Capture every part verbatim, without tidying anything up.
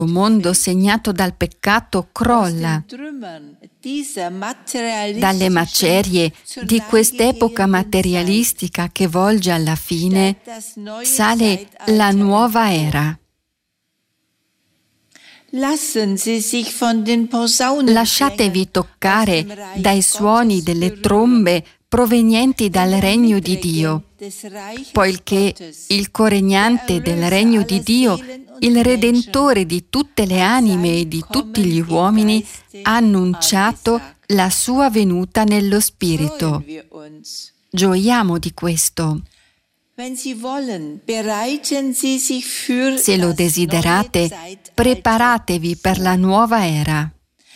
mondo segnato dal peccato crolla. Dalle macerie di quest'epoca materialistica che volge alla fine sale la nuova era. Lasciatevi toccare dai suoni delle trombe provenienti dal regno di Dio, poiché il coregnante del regno di Dio, il Redentore di tutte le anime e di tutti gli uomini, ha annunciato la sua venuta nello Spirito. Gioiamo di questo. Se lo desiderate, preparatevi per la nuova era.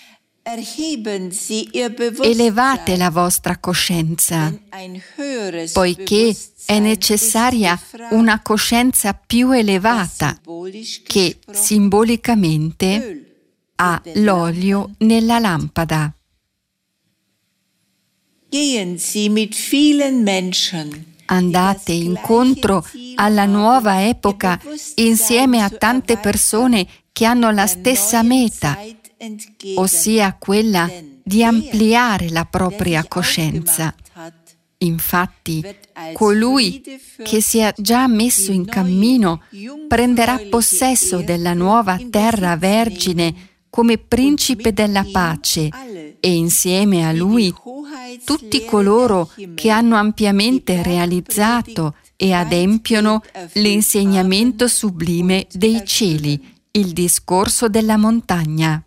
Elevate la vostra coscienza, poiché è necessaria una coscienza più elevata che simbolicamente ha l'olio nella lampada. Andate incontro alla nuova epoca insieme a tante persone che hanno la stessa meta, ossia quella di ampliare la propria coscienza. Infatti, colui che si è già messo in cammino prenderà possesso della nuova terra vergine come principe della pace e insieme a lui tutti coloro che hanno ampiamente realizzato e adempiono l'insegnamento sublime dei cieli, il discorso della montagna.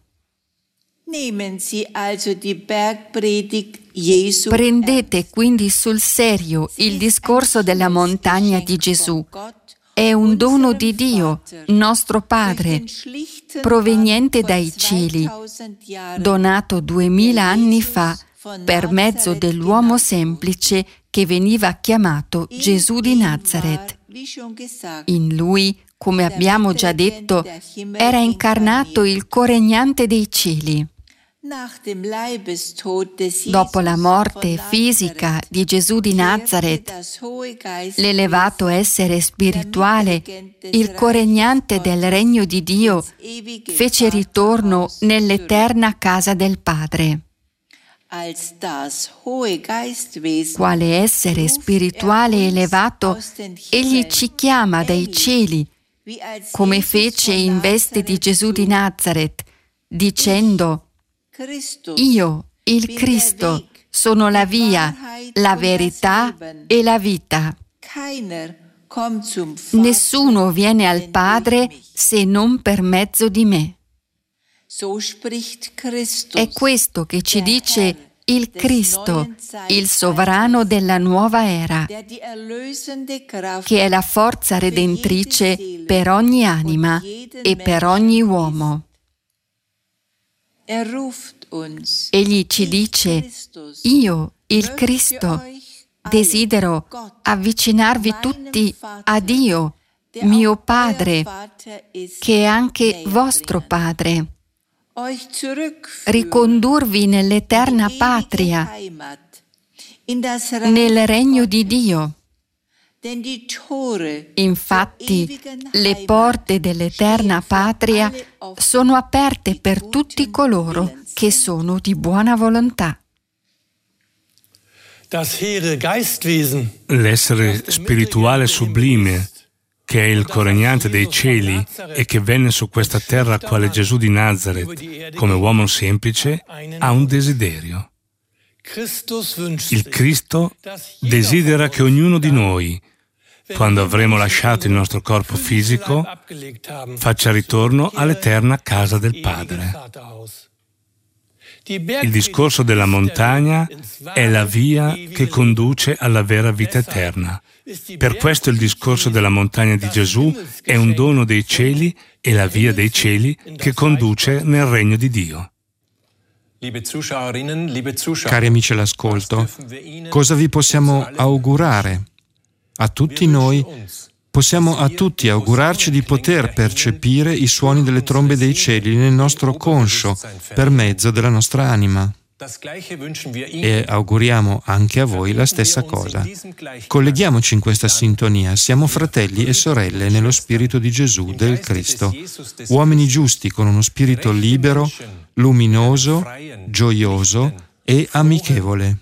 Prendete quindi sul serio il discorso della montagna di Gesù. È un dono di Dio, nostro Padre, proveniente dai cieli, donato duemila anni fa per mezzo dell'uomo semplice che veniva chiamato Gesù di Nazaret. In lui, come abbiamo già detto, era incarnato il coregnante dei cieli. Dopo la morte fisica di Gesù di Nazaret, l'elevato essere spirituale, il coregnante del regno di Dio, fece ritorno nell'eterna casa del Padre. Quale essere spirituale elevato, egli ci chiama dai cieli, come fece in veste di Gesù di Nazaret, dicendo: Io, il Cristo, sono la via, la verità e la vita. Nessuno viene al Padre se non per mezzo di me. È questo che ci dice il Cristo, il sovrano della nuova era, che è la forza redentrice per ogni anima e per ogni uomo. Egli ci dice: io, il Cristo, desidero avvicinarvi tutti a Dio, mio Padre, che è anche vostro Padre, ricondurvi nell'eterna patria, nel regno di Dio. Infatti, le porte dell'eterna patria sono aperte per tutti coloro che sono di buona volontà. L'essere spirituale sublime, che è il coregnante dei cieli e che venne su questa terra quale Gesù di Nazaret, come uomo semplice, ha un desiderio. Il Cristo desidera che ognuno di noi, quando avremo lasciato il nostro corpo fisico, faccia ritorno all'eterna casa del Padre. Il discorso della montagna è la via che conduce alla vera vita eterna. Per questo il discorso della montagna di Gesù è un dono dei cieli e la via dei cieli che conduce nel regno di Dio. Cari amici all'ascolto, cosa vi possiamo augurare? A tutti noi possiamo a tutti augurarci di poter percepire i suoni delle trombe dei cieli nel nostro conscio per mezzo della nostra anima. E auguriamo anche a voi la stessa cosa. Colleghiamoci in questa sintonia, siamo fratelli e sorelle nello Spirito di Gesù, del Cristo, uomini giusti con uno spirito libero, luminoso, gioioso e amichevole.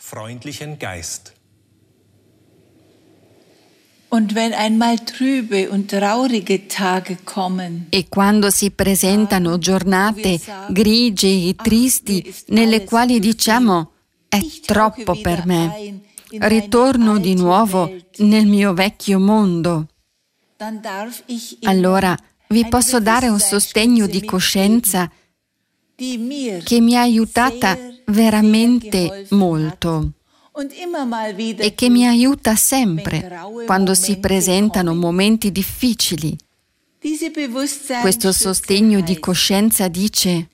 E quando si presentano giornate grigie e tristi nelle quali diciamo è troppo per me, ritorno di nuovo nel mio vecchio mondo, allora vi posso dare un sostegno di coscienza che mi ha aiutata veramente molto e che mi aiuta sempre quando si presentano momenti difficili. Questo sostegno di coscienza dice: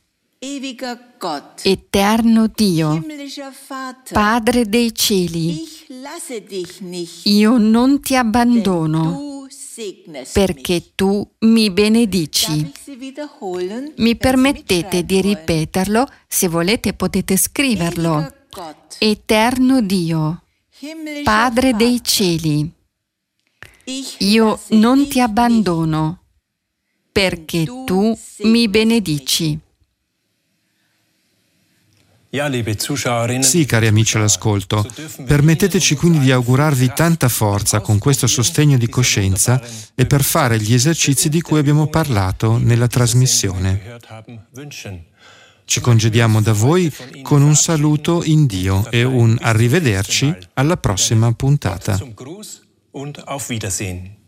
Eterno Dio, Padre dei cieli, io non ti abbandono perché tu mi benedici. Mi permettete di ripeterlo? Se volete potete scriverlo. Eterno Dio, Padre dei cieli, io non ti abbandono perché tu mi benedici. Sì, cari amici all'ascolto, permetteteci quindi di augurarvi tanta forza con questo sostegno di coscienza e per fare gli esercizi di cui abbiamo parlato nella trasmissione. Ci congediamo da voi con un saluto in Dio e un arrivederci alla prossima puntata.